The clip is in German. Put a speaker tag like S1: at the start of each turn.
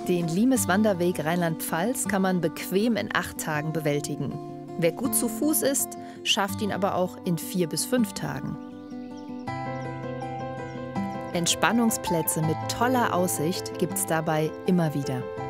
S1: Den Limes-Wanderweg Rheinland-Pfalz kann man bequem in 8 Tagen bewältigen. Wer gut zu Fuß ist, schafft ihn aber auch in 4 bis 5 Tagen. Entspannungsplätze mit toller Aussicht gibt's dabei immer wieder.